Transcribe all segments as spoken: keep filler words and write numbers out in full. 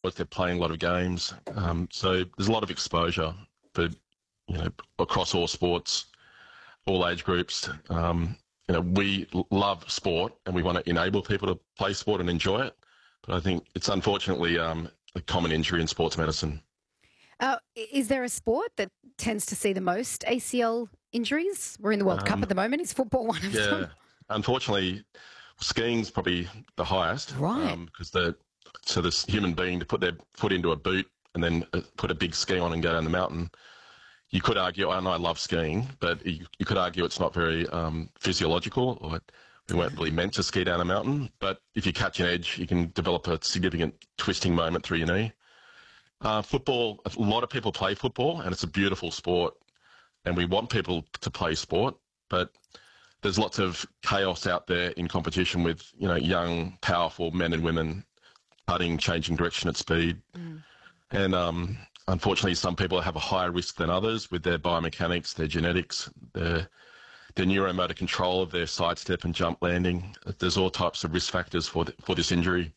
sports. They're playing a lot of games. Um, so there's a lot of exposure for, you know, across all sports, all age groups. Um, you know, we l- love sport and we want to enable people to play sport and enjoy it. But I think it's unfortunately um, a common injury in sports medicine. Uh, is there a sport that tends to see the most A C L injuries? We're in the World Cup Um, at the moment. Is football one of yeah, them? unfortunately, skiing's probably the highest. Right. Um, because the so this human being to put their foot into a boot and then uh, put a big ski on and go down the mountain. You could argue, and I love skiing, but you, you could argue it's not very um, physiological, or we weren't really meant to ski down a mountain. But if you catch an edge, you can develop a significant twisting moment through your knee. Uh, football, a lot of people play football, and it's a beautiful sport, and we want people to play sport, but there's lots of chaos out there in competition with, you know, young, powerful men and women cutting, changing direction at speed. Mm. And um, unfortunately, some people have a higher risk than others with their biomechanics, their genetics, their, their neuromotor control of their sidestep and jump landing. There's all types of risk factors for, th- for this injury.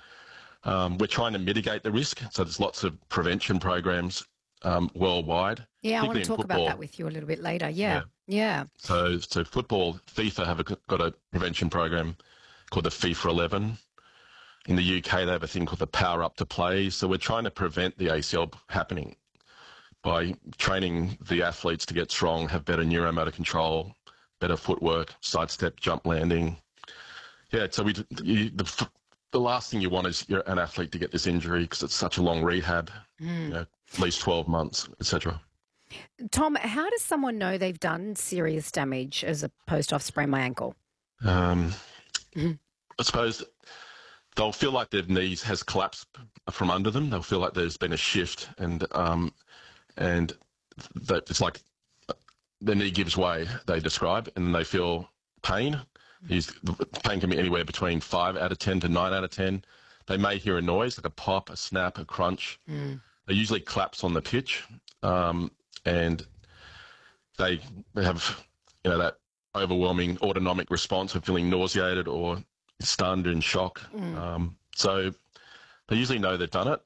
Um, we're trying to mitigate the risk, so there's lots of prevention programs um, worldwide. Yeah, I want particularly to in talk about football. that with you a little bit later. Yeah, yeah. So, so football, FIFA have a, got a prevention program called the FIFA eleven. In the U K, they have a thing called the Power Up to Play. So we're trying to prevent the A C L happening by training the athletes to get strong, have better neuromotor control, better footwork, sidestep, jump landing. Yeah, so we you, the the last thing you want is you're an athlete to get this injury because it's such a long rehab, Mm. you know, at least twelve months, et cetera. Tom, how does someone know they've done serious damage as opposed to I've sprained my ankle? Um, Mhm. I suppose they'll feel like their knees has collapsed from under them. They'll feel like there's been a shift, and um, and that it's like the knee gives way. They describe, and they feel pain. These pain can be anywhere between five out of ten to nine out of ten. They may hear a noise like a pop, a snap, a crunch. Mm. They usually collapse on the pitch, um, and they have, you know, that overwhelming autonomic response of feeling nauseated or stunned and shock. Mm. Um, so they usually know they've done it,